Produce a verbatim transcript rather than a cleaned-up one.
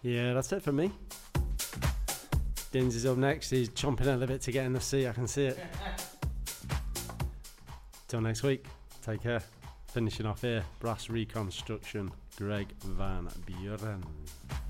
Yeah, that's it for me. Dins is up next. He's chomping a little bit to get in the seat. I can see it. Till next week. Take care. Finishing off here. Brass Reconstruction. Greg Van Buren.